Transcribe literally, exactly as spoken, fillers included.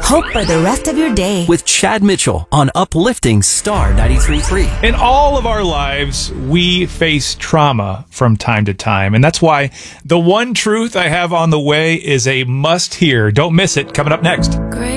Hope for the rest of your day. With Chad Mitchell on Uplifting Star ninety-three point three. In all of our lives, we face trauma from time to time. And that's why the one truth I have on the way is a must hear. Don't miss it. Coming up next. Great.